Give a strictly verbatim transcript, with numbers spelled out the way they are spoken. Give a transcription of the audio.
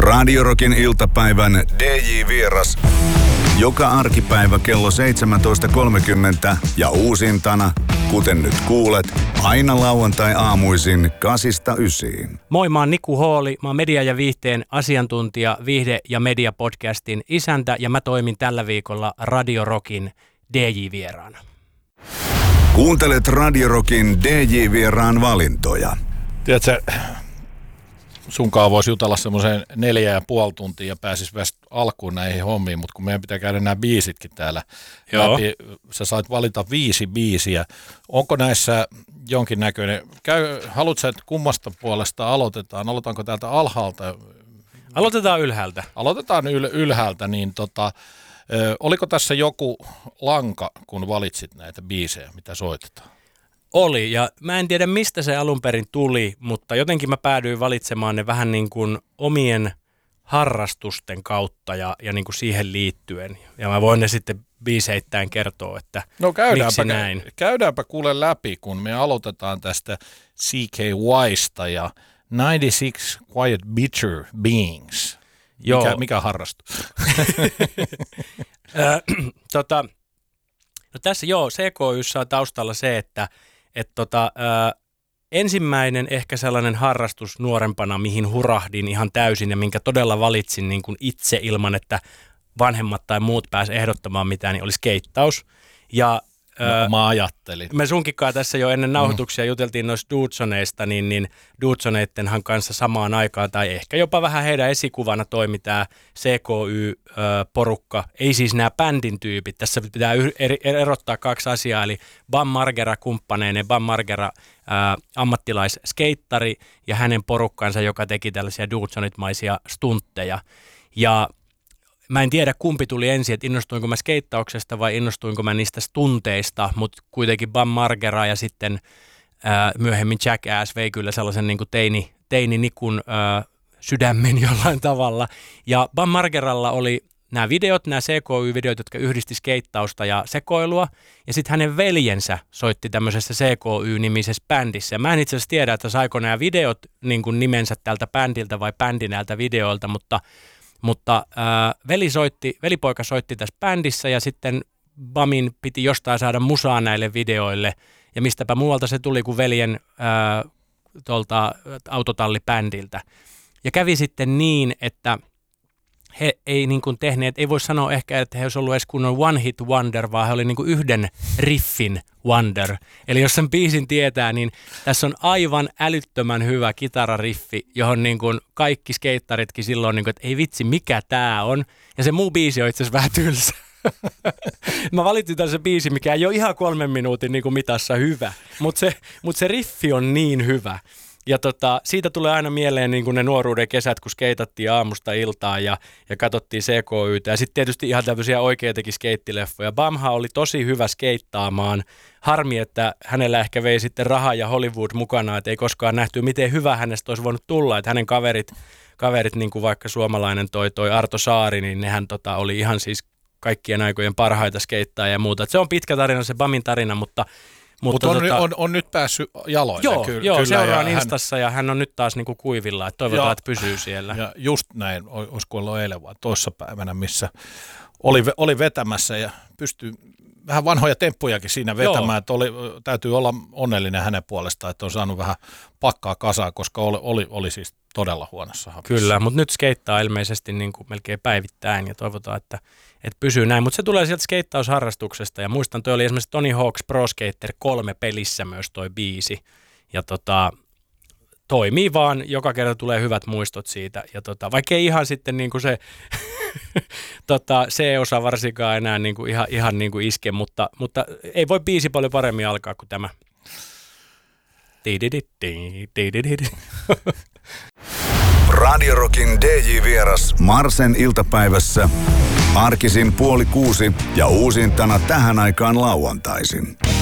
Radio Rockin iltapäivän D J-vieras. Joka arkipäivä kello seitsemäntoista kolmekymmentä ja uusintana, kuten nyt kuulet, aina lauantai-aamuisin kasista ysiin. Moi, mä oon Niku Hooli, mä oon media- ja viihteen asiantuntija, viihde- ja media-podcastin isäntä ja mä toimin tällä viikolla Radio Rockin D J-vieraana. Kuuntelet Radio Rockin D J-vieraan valintoja. Tiedätkö, sunkaan voisi jutella semmoisen neljä ja puoli tuntia ja pääsis vasta alkuun näihin hommiin, mutta kun meidän pitää käydä nämä biisitkin täällä Joo. läpi, sä sait valita viisi biisiä. Onko näissä jonkinnäköinen, käy, haluatko sä, että kummasta puolesta aloitetaan? Aloitanko täältä alhaalta? Aloitetaan ylhäältä. Aloitetaan yl, ylhäältä, niin tota, ö, oliko tässä joku lanka, kun valitsit näitä biisejä, mitä soitetaan? Oli, ja mä en tiedä mistä se alun perin tuli, mutta jotenkin mä päädyin valitsemaan ne vähän niin kuin omien harrastusten kautta ja, ja niin kuin siihen liittyen. Ja mä voin ne sitten biiseittäin kertoa, että no käydäänpä, miksi näin. Käydäänpä kuule läpi, kun me aloitetaan tästä C K Y:sta ja yhdeksänkymmentäkuusi Quiet Bitter Beings. Joo. Mikä, mikä harrastus? tota, no tässä joo, C K Y:ssä on taustalla se, että et tota, ö, ensimmäinen ehkä sellainen harrastus nuorempana, mihin hurahdin ihan täysin ja minkä todella valitsin niin kuin itse ilman, että vanhemmat tai muut pääs ehdottamaan mitään, niin oli skeittaus. Ja no, mä ajattelin. Me sunkikaan tässä jo ennen nauhoituksia mm. juteltiin noista Dudesoneista, niin, niin Dudesoneittenhan kanssa samaan aikaan, tai ehkä jopa vähän heidän esikuvana toimi tämä C K Y-porukka. Ei siis nämä bändin tyypit. Tässä pitää erottaa kaksi asiaa, eli Bam Margera kumppaneinen, Bam Margera ää, ammattilaisskeittari ja hänen porukkansa, joka teki tällaisia Dudesonit-maisia stuntteja. Ja mä en tiedä kumpi tuli ensin, että innostuinko mä skeittauksesta vai innostuinko mä niistä stunteista, mutta kuitenkin Bam Margera ja sitten ää, myöhemmin Jackass vei kyllä sellaisen niin kuin teini, teini-nikun ää, sydämen jollain tavalla. Ja Bam Margeralla oli nämä videot, nämä C K Y-videot, jotka yhdisti skeittausta ja sekoilua. Ja sitten hänen veljensä soitti tämmöisessä C K Y-nimisessä bändissä. Mä en itse asiassa tiedä, että saiko nämä videot niin kuin nimensä tältä bändiltä vai bändi näiltä videoilta, mutta Mutta äh, veli soitti, velipoika soitti tässä bändissä ja sitten Bamin piti jostain saada musaa näille videoille. Ja mistäpä muualta se tuli kuin veljen äh, tuolta autotallibändiltä. Ja kävi sitten niin, että he ei niin kuin tehneet, ei voi sanoa ehkä, että he olisivat ollut edes kunnon one hit wonder, vaan he oli niin kuin yhden riffin wonder. Eli jos sen biisin tietää, niin tässä on aivan älyttömän hyvä kitarariffi, johon niin kuin kaikki skeittaritkin silloin, niin kuin, että ei vitsi, mikä tää on. Ja se muu biisi on itse asiassa vähän tylsä. Mä valitsin tällaisen biisin, mikä ei ole ihan kolmen minuutin niin kuin mitassa hyvä, mutta se, mut se riffi on niin hyvä. Ja tota, siitä tulee aina mieleen niin kuin ne nuoruuden kesät, kun skeitattiin aamusta iltaan ja, ja katsottiin C K Y:tä. Ja sitten tietysti ihan tämmöisiä oikeitakin skeittileffoja. Bamha oli tosi hyvä skeittaamaan. Harmi, että hänellä ehkä vei sitten raha ja Hollywood mukana, että ei koskaan nähty, miten hyvä hänestä olisi voinut tulla. Että hänen kaverit, kaverit niin kuin vaikka suomalainen toi, toi Arto Saari, niin nehän tota, oli ihan siis kaikkien aikojen parhaita skeittaa ja muuta. Et se on pitkä tarina, se Bamin tarina, mutta Mutta on, tota, on, on nyt päässyt jaloille. Joo, Ky- joo kyllä, seuraan hän, Instassa ja hän on nyt taas niinku kuivilla, että toivotaan, ja, että pysyy siellä. Ja just näin, olisiko ollut eilen vai toissa päivänä, missä oli, oli vetämässä ja pystyi vähän vanhoja temppujakin siinä vetämään, joo. Että oli, täytyy olla onnellinen hänen puolestaan, että on saanut vähän pakkaa kasaan, koska oli, oli, oli siis todella huonossa hapissa. Kyllä, mutta nyt skeittaa ilmeisesti niin kuin melkein päivittäin ja toivotaan, että, että pysyy näin. Mutta se tulee sieltä skeittausharrastuksesta ja muistan, toi oli esimerkiksi Tony Hawk's Pro Skater kolme pelissä myös toi biisi. Ja tota, toimii vaan, joka kerta tulee hyvät muistot siitä. Ja tota, vaikka ei ihan sitten niin kuin se tota, C-osa varsinkaan enää niin kuin ihan, ihan niin kuin iske, mutta, mutta ei voi biisi paljon paremmin alkaa kuin tämä. Radio Rockin D J-vieras Marsen iltapäivässä arkisin puoli kuusi ja uusintana tähän aikaan lauantaisin.